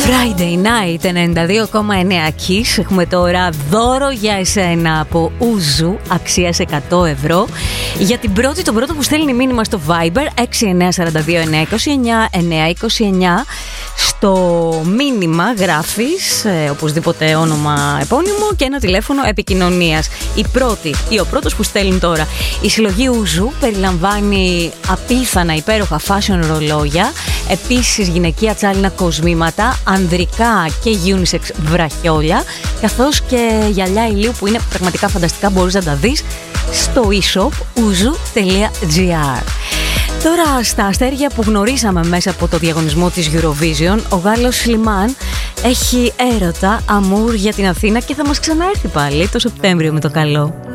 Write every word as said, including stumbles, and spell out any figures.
Friday Night ενενήντα δύο κόμμα εννέα Kiss. Έχουμε τώρα δώρο για εσένα από Uzu αξίας εκατό ευρώ. Για την πρώτη, τον πρώτο που στέλνει μήνυμα στο Viber έξι εννιά τέσσερα δύο εννιά δύο εννιά εννιά δύο εννιά. Στο μήνυμα γράφεις ε, οπωσδήποτε όνομα επώνυμο και ένα τηλέφωνο επικοινωνίας. Η πρώτη ή ο πρώτος που στέλνει τώρα. Η συλλογή Uzu περιλαμβάνει απίθανα υπέροχα fashion ρολόγια, επίσης γυναικεία τσάλινα κοσμήματα, ανδρικά και unisex βραχιόλια, καθώς και γυαλιά ηλίου που είναι πραγματικά φανταστικά, μπορείς να τα δεις στο e-shop uzu τελεία gr. Τώρα στα αστέρια που γνωρίσαμε μέσα από το διαγωνισμό της Eurovision, ο Γάλλος Σλιμάν έχει έρωτα, αμούρ για την Αθήνα και θα μας ξαναέρθει πάλι το Σεπτέμβριο με το καλό.